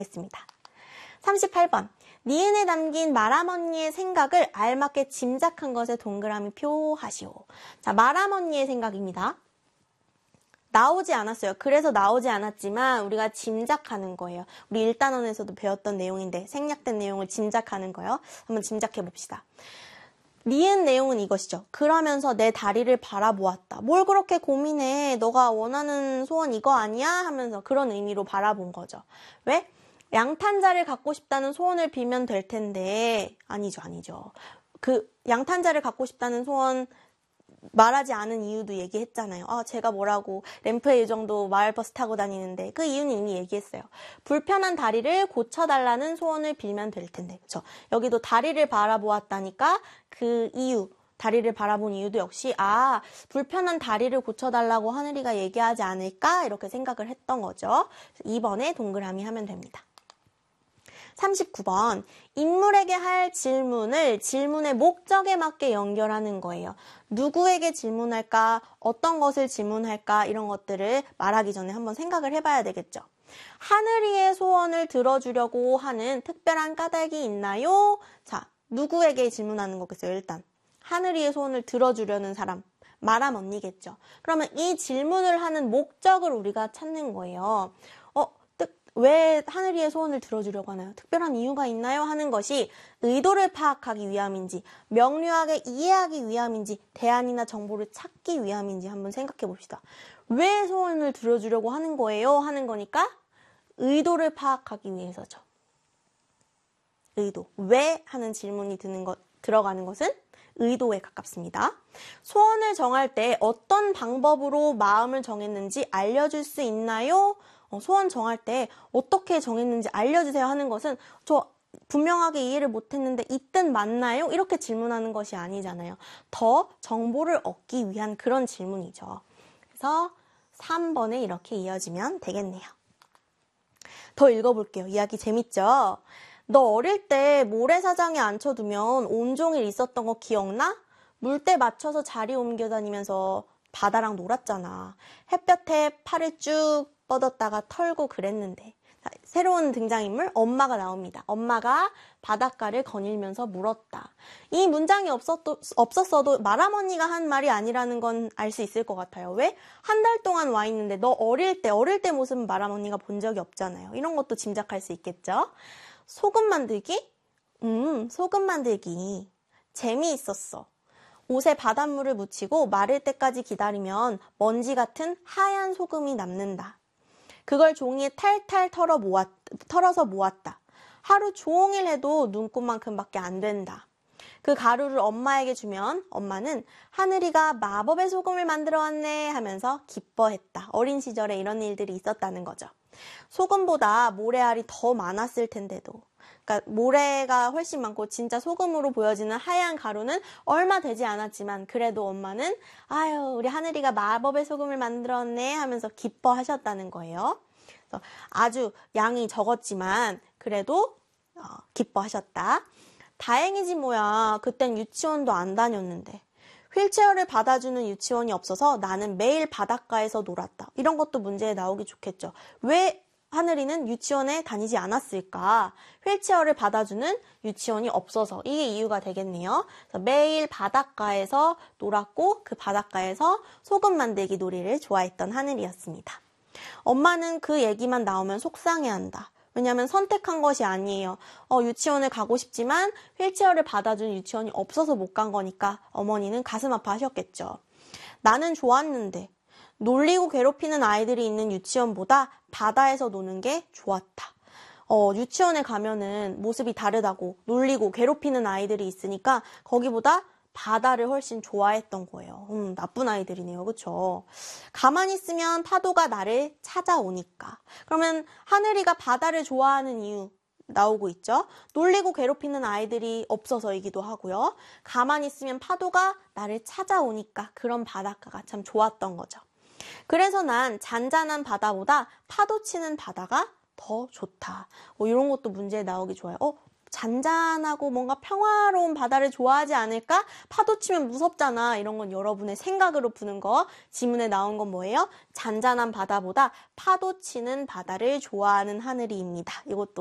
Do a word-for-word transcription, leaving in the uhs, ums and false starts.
있습니다. 삼십팔 번. 니은에 담긴 마라언니의 생각을 알맞게 짐작한 것에 동그라미 표하시오. 자, 마라언니의 생각입니다. 나오지 않았어요. 그래서 나오지 않았지만 우리가 짐작하는 거예요. 우리 일 단원에서도 배웠던 내용인데 생략된 내용을 짐작하는 거예요. 한번 짐작해 봅시다. 니은 내용은 이것이죠. 그러면서 내 다리를 바라보았다. 뭘 그렇게 고민해? 너가 원하는 소원 이거 아니야? 하면서 그런 의미로 바라본 거죠. 왜? 양탄자를 갖고 싶다는 소원을 빌면 될 텐데 아니죠. 아니죠. 그 양탄자를 갖고 싶다는 소원 말하지 않은 이유도 얘기했잖아요. 아, 제가 뭐라고 램프의 요정도 마을버스 타고 다니는데 그 이유는 이미 얘기했어요. 불편한 다리를 고쳐달라는 소원을 빌면 될 텐데. 그렇죠? 여기도 다리를 바라보았다니까 그 이유, 다리를 바라본 이유도 역시 아, 불편한 다리를 고쳐달라고 하늘이가 얘기하지 않을까 이렇게 생각을 했던 거죠. 이 번에 동그라미 하면 됩니다. 삼십구 번. 인물에게 할 질문을 질문의 목적에 맞게 연결하는 거예요. 누구에게 질문할까? 어떤 것을 질문할까? 이런 것들을 말하기 전에 한번 생각을 해봐야 되겠죠. 하늘이의 소원을 들어주려고 하는 특별한 까닭이 있나요? 자, 누구에게 질문하는 거겠어요? 일단 하늘이의 소원을 들어주려는 사람, 마라언니겠죠. 그러면 이 질문을 하는 목적을 우리가 찾는 거예요. 왜 하늘이의 소원을 들어주려고 하나요? 특별한 이유가 있나요? 하는 것이 의도를 파악하기 위함인지 명료하게 이해하기 위함인지 대안이나 정보를 찾기 위함인지 한번 생각해 봅시다. 왜 소원을 들어주려고 하는 거예요? 하는 거니까 의도를 파악하기 위해서죠. 의도. 왜? 하는 질문이 드는 것, 들어가는 것은 의도에 가깝습니다. 소원을 정할 때 어떤 방법으로 마음을 정했는지 알려줄 수 있나요? 어, 소원 정할 때 어떻게 정했는지 알려주세요 하는 것은 저 분명하게 이해를 못했는데 이 뜻 맞나요? 이렇게 질문하는 것이 아니잖아요. 더 정보를 얻기 위한 그런 질문이죠. 그래서 삼 번에 이렇게 이어지면 되겠네요. 더 읽어볼게요. 이야기 재밌죠? 너 어릴 때 모래사장에 앉혀두면 온종일 있었던 거 기억나? 물때 맞춰서 자리 옮겨 다니면서 바다랑 놀았잖아. 햇볕에 팔을 쭉 뻗었다가 털고 그랬는데. 자, 새로운 등장인물 엄마가 나옵니다. 엄마가 바닷가를 거닐면서 물었다. 이 문장이 없었도, 없었어도 마라언니가 한 말이 아니라는 건 알 수 있을 것 같아요. 왜? 한 달 동안 와 있는데 너 어릴 때 어릴 때 모습은 마라언니가 본 적이 없잖아요. 이런 것도 짐작할 수 있겠죠. 소금 만들기? 음, 소금 만들기. 재미있었어. 옷에 바닷물을 묻히고 마를 때까지 기다리면 먼지 같은 하얀 소금이 남는다. 그걸 종이에 탈탈 털어 모았, 털어서 모았다. 하루 종일 해도 눈곱만큼밖에 안 된다. 그 가루를 엄마에게 주면 엄마는 하늘이가 마법의 소금을 만들어 왔네 하면서 기뻐했다. 어린 시절에 이런 일들이 있었다는 거죠. 소금보다 모래알이 더 많았을 텐데도. 그러니까 모래가 훨씬 많고 진짜 소금으로 보여지는 하얀 가루는 얼마 되지 않았지만 그래도 엄마는 아유 우리 하늘이가 마법의 소금을 만들었네 하면서 기뻐하셨다는 거예요. 그래서 아주 양이 적었지만 그래도 어, 기뻐하셨다. 다행이지 뭐야. 그땐 유치원도 안 다녔는데. 휠체어를 받아주는 유치원이 없어서 나는 매일 바닷가에서 놀았다. 이런 것도 문제에 나오기 좋겠죠. 왜 하늘이는 유치원에 다니지 않았을까? 휠체어를 받아주는 유치원이 없어서 이게 이유가 되겠네요. 그래서 매일 바닷가에서 놀았고 그 바닷가에서 소금 만들기 놀이를 좋아했던 하늘이었습니다. 엄마는 그 얘기만 나오면 속상해한다. 왜냐하면 선택한 것이 아니에요. 어, 유치원을 가고 싶지만 휠체어를 받아주는 유치원이 없어서 못 간 거니까 어머니는 가슴 아파하셨겠죠. 나는 좋았는데 놀리고 괴롭히는 아이들이 있는 유치원보다 바다에서 노는 게 좋았다. 어, 유치원에 가면은 모습이 다르다고 놀리고 괴롭히는 아이들이 있으니까 거기보다 바다를 훨씬 좋아했던 거예요. 음, 나쁜 아이들이네요. 그쵸? 가만히 있으면 파도가 나를 찾아오니까. 그러면 하늘이가 바다를 좋아하는 이유 나오고 있죠. 놀리고 괴롭히는 아이들이 없어서이기도 하고요. 가만히 있으면 파도가 나를 찾아오니까 그런 바닷가가 참 좋았던 거죠. 그래서 난 잔잔한 바다보다 파도 치는 바다가 더 좋다. 뭐 이런 것도 문제에 나오기 좋아요. 어, 잔잔하고 뭔가 평화로운 바다를 좋아하지 않을까? 파도 치면 무섭잖아. 이런 건 여러분의 생각으로 푸는 거. 지문에 나온 건 뭐예요? 잔잔한 바다보다 파도 치는 바다를 좋아하는 하늘이입니다. 이것도